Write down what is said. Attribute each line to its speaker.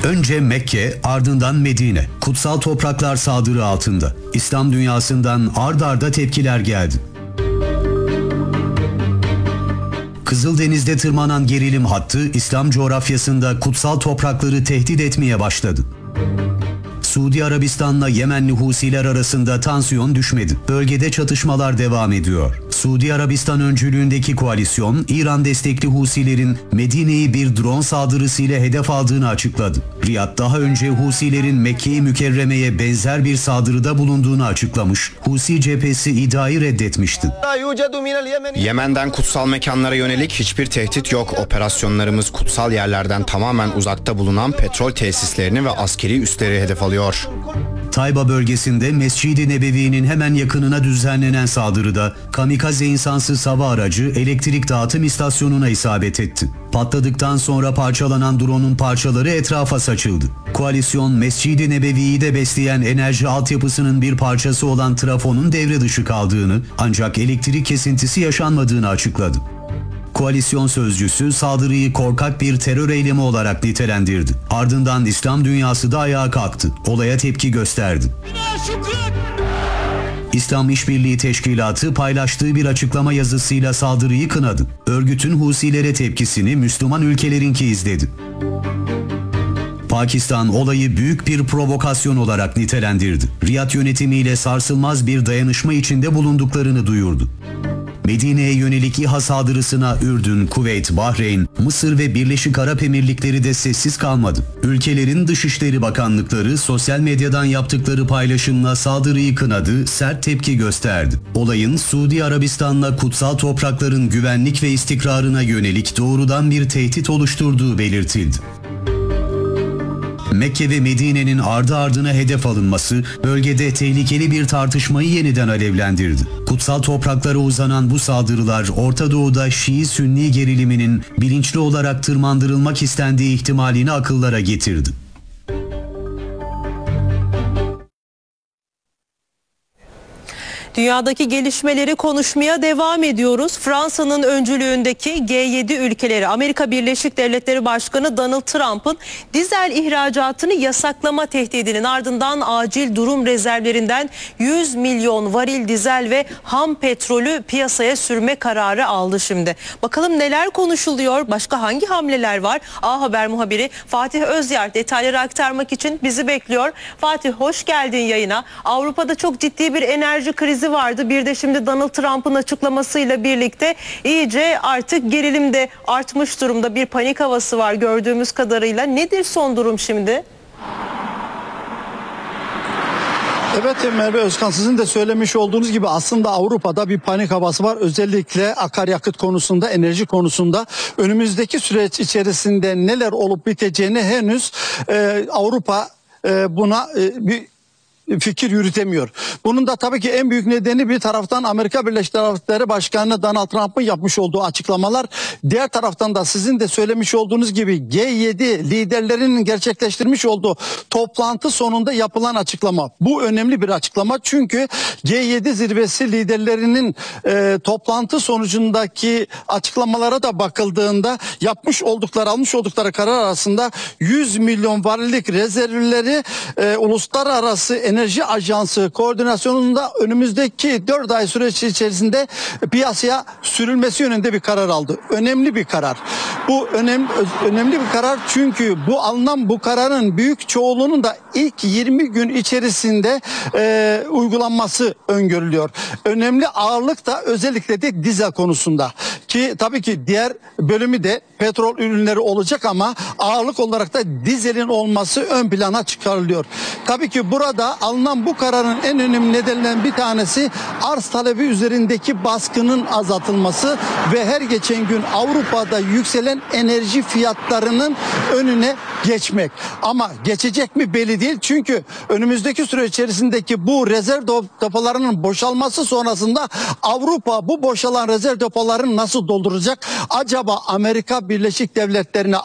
Speaker 1: Önce Mekke, ardından Medine. Kutsal topraklar saldırı altında. İslam dünyasından ard arda tepkiler geldi. Kızıldeniz'de tırmanan gerilim hattı İslam coğrafyasında kutsal toprakları tehdit etmeye başladı. Suudi Arabistan'la Yemenli Husiler arasında tansiyon düşmedi. Bölgede çatışmalar devam ediyor. Suudi Arabistan öncülüğündeki koalisyon, İran destekli Husilerin Medine'yi bir drone saldırısıyla hedef aldığını açıkladı. Riyad daha önce Husilerin Mekke-i Mükerreme'ye benzer bir saldırıda bulunduğunu açıklamış. Husi cephesi iddiayı reddetmişti.
Speaker 2: Yemen'den kutsal mekanlara yönelik hiçbir tehdit yok. Operasyonlarımız kutsal yerlerden tamamen uzakta bulunan petrol tesislerini ve askeri üsleri hedef alıyor.
Speaker 1: Tayba bölgesinde Mescid-i Nebevi'nin hemen yakınına düzenlenen saldırıda kamikaze insansız hava aracı elektrik dağıtım istasyonuna isabet etti. Patladıktan sonra parçalanan drone'un parçaları etrafa saçıldı. Koalisyon, Mescid-i Nebevi'yi de besleyen enerji altyapısının bir parçası olan trafonun devre dışı kaldığını, ancak elektrik kesintisi yaşanmadığını açıkladı. Koalisyon sözcüsü saldırıyı korkak bir terör eylemi olarak nitelendirdi. Ardından İslam dünyası da ayağa kalktı. Olaya tepki gösterdi. İslam İşbirliği Teşkilatı paylaştığı bir açıklama yazısıyla saldırıyı kınadı. Örgütün Husilere tepkisini Müslüman ülkelerinki izledi. Pakistan olayı büyük bir provokasyon olarak nitelendirdi. Riyad yönetimiyle sarsılmaz bir dayanışma içinde bulunduklarını duyurdu. Medine'ye yönelik İHA saldırısına Ürdün, Kuveyt, Bahreyn, Mısır ve Birleşik Arap Emirlikleri de sessiz kalmadı. Ülkelerin Dışişleri Bakanlıkları sosyal medyadan yaptıkları paylaşımla saldırıyı kınadı, sert tepki gösterdi. Olayın Suudi Arabistan'la kutsal toprakların güvenlik ve istikrarına yönelik doğrudan bir tehdit oluşturduğu belirtildi. Mekke ve Medine'nin ardı ardına hedef alınması bölgede tehlikeli bir tartışmayı yeniden alevlendirdi. Kutsal topraklara uzanan bu saldırılar Orta Doğu'da Şii-Sünni geriliminin bilinçli olarak tırmandırılmak istendiği ihtimalini akıllara getirdi.
Speaker 3: Dünyadaki gelişmeleri konuşmaya devam ediyoruz. Fransa'nın öncülüğündeki G7 ülkeleri, Amerika Birleşik Devletleri Başkanı Donald Trump'ın dizel ihracatını yasaklama tehdidinin ardından acil durum rezervlerinden 100 milyon varil dizel ve ham petrolü piyasaya sürme kararı aldı şimdi. Bakalım neler konuşuluyor, başka hangi hamleler var? A Haber muhabiri Fatih Özyar detayları aktarmak için bizi bekliyor. Fatih, hoş geldin yayına. Avrupa'da çok ciddi bir enerji krizi vardı. Bir de şimdi Donald Trump'ın açıklamasıyla birlikte iyice artık gerilim de artmış durumda. Bir panik havası var gördüğümüz kadarıyla. Nedir son durum şimdi?
Speaker 4: Evet Merve Özkan, sizin de söylemiş olduğunuz gibi aslında Avrupa'da bir panik havası var. Özellikle akaryakıt konusunda, enerji konusunda. Önümüzdeki süreç içerisinde neler olup biteceğini henüz Avrupa buna bir fikir yürütemiyor. Bunun da tabii ki en büyük nedeni bir taraftan Amerika Birleşik Devletleri Başkanı Donald Trump'ın yapmış olduğu açıklamalar. Diğer taraftan da sizin de söylemiş olduğunuz gibi G7 liderlerinin gerçekleştirmiş olduğu toplantı sonunda yapılan açıklama. Bu önemli bir açıklama çünkü G7 zirvesi liderlerinin toplantı sonucundaki açıklamalara da bakıldığında almış oldukları karar arasında 100 milyon varillik rezervleri uluslararası Enerji Ajansı koordinasyonunda önümüzdeki 4 ay süreci içerisinde piyasaya sürülmesi yönünde bir karar aldı. Önemli bir karar. Bu önemli bir karar çünkü bu kararın büyük çoğunluğunun da ilk 20 gün içerisinde uygulanması öngörülüyor. Önemli ağırlık da özellikle de dizel konusunda ki tabii ki diğer bölümü de petrol ürünleri olacak ama ağırlık olarak da dizelin olması ön plana çıkarılıyor. Tabii ki burada alınan bu kararın en önemli nedenlerinden bir tanesi arz talebi üzerindeki baskının azaltılması ve her geçen gün Avrupa'da yükselen enerji fiyatlarının önüne geçmek. Ama geçecek mi belli değil çünkü önümüzdeki süre içerisindeki bu rezerv depolarının boşalması sonrasında Avrupa bu boşalan rezerv depolarını nasıl dolduracak? Acaba Amerika Birleşik Devletleri'ne